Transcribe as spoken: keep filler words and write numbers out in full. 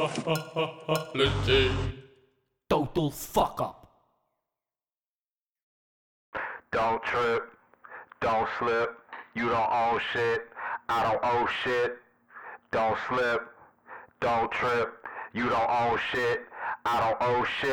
Total fuck up. Don't trip, don't slip, you don't own shit, I don't own shit. Don't slip, don't trip, you don't own shit, I don't own shit.